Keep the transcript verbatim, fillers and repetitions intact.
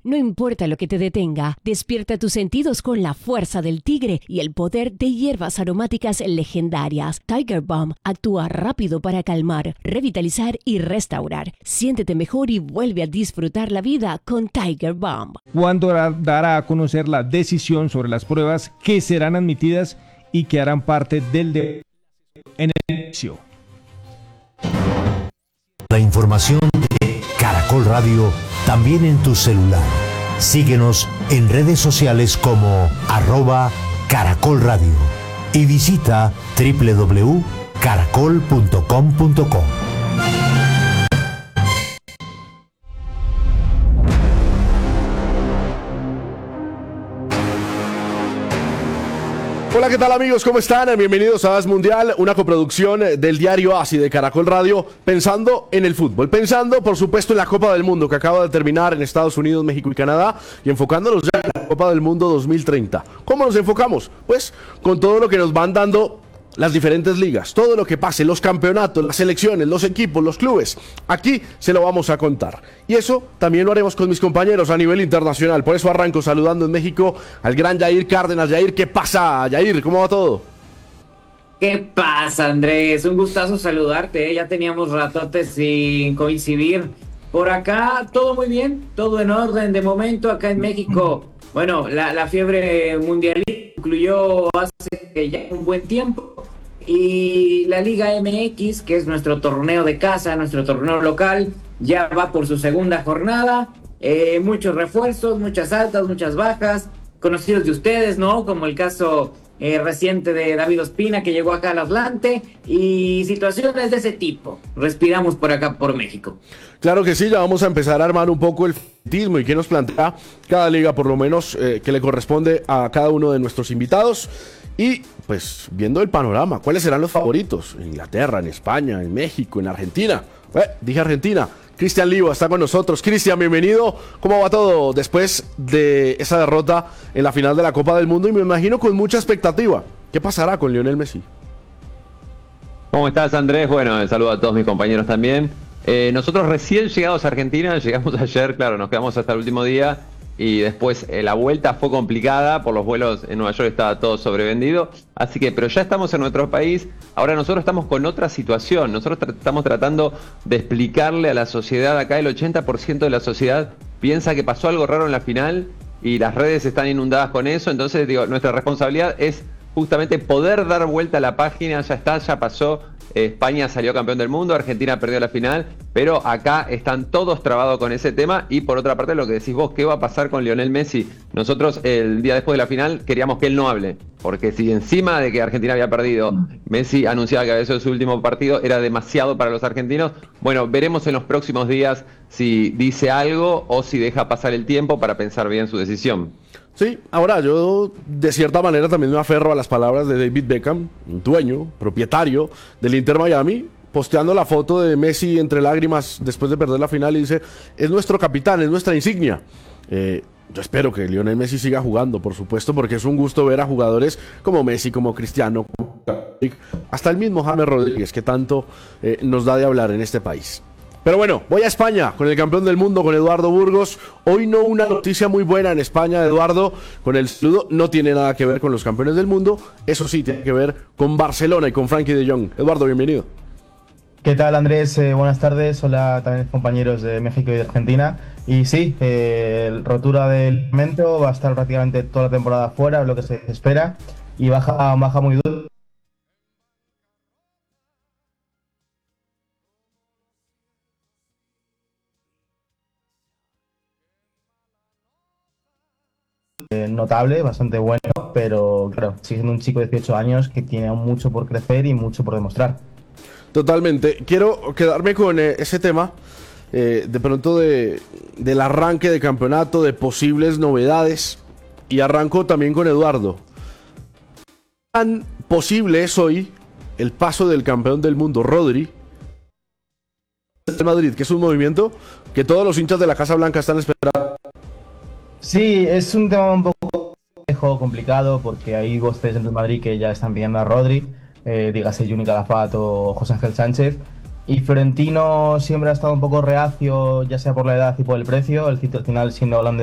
No importa lo que te detenga, despierta tus sentidos con la fuerza del tigre y el poder de hierbas aromáticas legendarias. Tiger Balm actúa rápido para calmar, revitalizar y restaurar. Siéntete mejor y vuelve a disfrutar la vida con Tiger Balm. ¿Cuándo dará a conocer la decisión sobre las pruebas que serán admitidas y que harán parte del debate en el inicio? La información de Caracol Radio también en tu celular. Síguenos en redes sociales como arroba Caracol Radio y visita doble u doble u doble u punto caracol punto com punto co. Hola, ¿qué tal amigos? ¿Cómo están? Bienvenidos a As Mundial, una coproducción del diario AS y de Caracol Radio, pensando en el fútbol, pensando por supuesto en la Copa del Mundo que acaba de terminar en Estados Unidos, México y Canadá, y enfocándonos ya en la Copa del Mundo dos mil treinta. ¿Cómo nos enfocamos? Pues con todo lo que nos van dando las diferentes ligas, todo lo que pase, los campeonatos, las selecciones, los equipos, los clubes, aquí se lo vamos a contar. Y eso también lo haremos con mis compañeros a nivel internacional. Por eso arranco saludando en México al gran Yair Cárdenas. Yair, ¿qué pasa? Yair, ¿cómo va todo? ¿Qué pasa, Andrés? Un gustazo saludarte, ¿eh? Ya teníamos ratotes sin coincidir. Por acá, todo muy bien, todo en orden de momento acá en México. Bueno, la, la fiebre mundialista incluyó hace ya un buen tiempo y la Liga M X, que es nuestro torneo de casa, nuestro torneo local, ya va por su segunda jornada. Eh, muchos refuerzos, muchas altas, muchas bajas, conocidos de ustedes, ¿no? Como el caso eh, reciente de David Ospina, que llegó acá al Atlante, y situaciones de ese tipo. Respiramos por acá, por México. Claro que sí, ya vamos a empezar a armar un poco el favoritismo y qué nos plantea cada liga, por lo menos eh, que le corresponde a cada uno de nuestros invitados. Y pues viendo el panorama, ¿cuáles serán los favoritos? En Inglaterra, en España, en México, en Argentina. Eh, dije Argentina. Cristian Liva está con nosotros. Cristian, bienvenido. ¿Cómo va todo después de esa derrota en la final de la Copa del Mundo? Y me imagino con mucha expectativa. ¿Qué pasará con Lionel Messi? ¿Cómo estás, Andrés? Bueno, saludo a todos mis compañeros también. Eh, nosotros recién llegados a Argentina, llegamos ayer, claro, nos quedamos hasta el último día y después eh, la vuelta fue complicada por los vuelos en Nueva York, estaba todo sobrevendido, así que, pero ya estamos en nuestro país. Ahora nosotros estamos con otra situación, nosotros tra- estamos tratando de explicarle a la sociedad, acá el ochenta por ciento de la sociedad piensa que pasó algo raro en la final y las redes están inundadas con eso, entonces digo, nuestra responsabilidad es justamente poder dar vuelta a la página. Ya está, ya pasó. España salió campeón del mundo, Argentina perdió la final, pero acá están todos trabados con ese tema. Y por otra parte, lo que decís vos, ¿qué va a pasar con Lionel Messi? Nosotros el día después de la final queríamos que él no hable, porque si encima de que Argentina había perdido, Messi anunciaba que había sido su último partido, era demasiado para los argentinos. Bueno, veremos en los próximos días si dice algo o si deja pasar el tiempo para pensar bien su decisión. Sí, ahora yo de cierta manera también me aferro a las palabras de David Beckham, dueño, propietario del Inter Miami, posteando la foto de Messi entre lágrimas después de perder la final y dice, es nuestro capitán, es nuestra insignia. Eh, yo espero que Lionel Messi siga jugando, por supuesto, porque es un gusto ver a jugadores como Messi, como Cristiano, hasta el mismo James Rodríguez, que tanto eh, nos da de hablar en este país. Pero bueno, voy a España con el campeón del mundo, con Eduardo Burgos. Hoy no una noticia muy buena en España, Eduardo, con el saludo. No tiene nada que ver con los campeones del mundo. Eso sí, tiene que ver con Barcelona y con Frankie de Jong. Eduardo, bienvenido. ¿Qué tal, Andrés? Eh, buenas tardes. Hola también compañeros de México y de Argentina. Y sí, eh, rotura del ligamento, va a estar prácticamente toda la temporada fuera, es lo que se espera. Y baja, baja muy duro. Notable, bastante bueno, pero claro, sigue siendo un chico de dieciocho años que tiene aún mucho por crecer y mucho por demostrar. Totalmente. Quiero quedarme con eh, ese tema, eh, de pronto de, del arranque de campeonato, de posibles novedades, y arranco también con Eduardo. ¿Tan posible es hoy el paso del campeón del mundo, Rodri, al Madrid, que es un movimiento que todos los hinchas de la Casa Blanca están esperando? Sí, es un tema un poco complicado porque hay voces en el Madrid que ya están pidiendo a Rodri, eh, dígase Juni Calafat o José Ángel Sánchez, y Florentino siempre ha estado un poco reacio, ya sea por la edad y por el precio, el sitio al final siendo holandés